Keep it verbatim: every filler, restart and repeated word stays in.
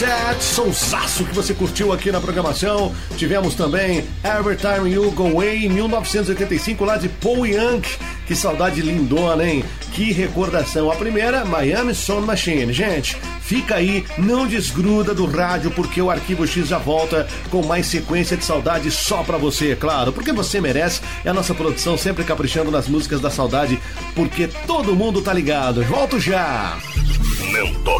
Sonsaço que você curtiu aqui na programação. Tivemos também Every Time You Go Away, mil novecentos e oitenta e cinco, lá de Paul Young. Que saudade lindona, hein? Que recordação. A primeira, Miami Sound Machine. Gente, fica aí, não desgruda do rádio, porque o Arquivo X já volta com mais sequência de saudade só pra você, claro, porque você merece. É a nossa produção sempre caprichando nas músicas da saudade, porque todo mundo tá ligado. Volto já! Não toque